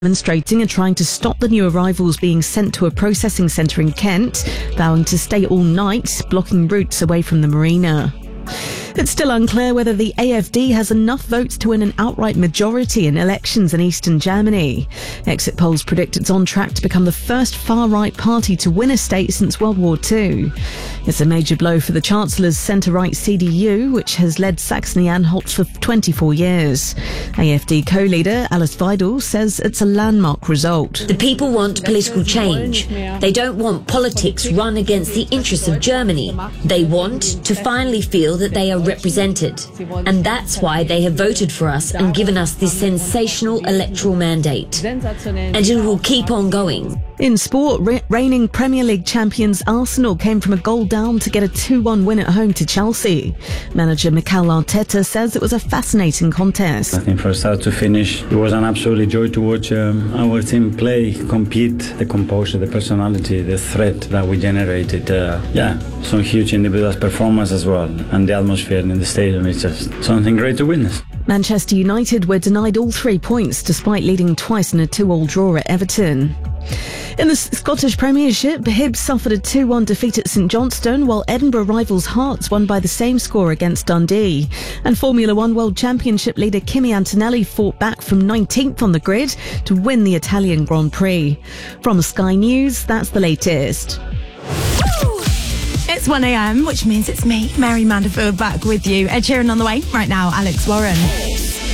demonstrating and trying to stop the new arrivals being sent to a processing centre in Kent, vowing to stay all night, blocking routes away from the marina. It's still unclear whether the AfD has enough votes to win an outright majority in elections in eastern Germany. Exit polls predict it's on track to become the first far-right party to win a state since World War II. It's a major blow for the Chancellor's centre-right CDU, which has led Saxony-Anhalt for 24 years. AfD co-leader Alice Weidel says it's a landmark result. The people want political change. They don't want politics run against the interests of Germany. They want to finally feel that they are represented. And that's why they have voted for us and given us this sensational electoral mandate. And it will keep on going. In sport, reigning Premier League champions Arsenal came from a goal down to get a 2-1 win at home to Chelsea. Manager Mikel Arteta says it was a fascinating contest. I think from start to finish, it was an absolute joy to watch our team play, compete, the composure, the personality, the threat that we generated. Some huge individual performance as well. And the atmosphere in the stadium is just something great to witness. Manchester United were denied all 3 points despite leading twice in a 2-2 draw at Everton. In the Scottish Premiership, Hibs suffered a 2-1 defeat at St Johnstone, while Edinburgh rivals Hearts won by the same score against Dundee. And Formula One World Championship leader Kimi Antonelli fought back from 19th on the grid to win the Italian Grand Prix. From Sky News, that's the latest. It's 1am, which means it's me, Mary Manderfield, back with you. Ed Sheeran on the way. Right now, Alex Warren.